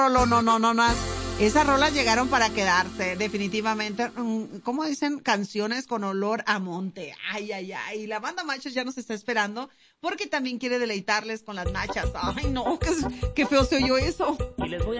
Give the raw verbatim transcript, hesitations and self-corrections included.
No, no, no, no, no. Esas rolas llegaron para quedarse, definitivamente. ¿Cómo dicen? Canciones con olor a monte. Ay, ay, ay. La banda Machos ya nos está esperando porque también quiere deleitarles con las nachas. Ay, no, qué, qué feo se oyó eso. Y les voy a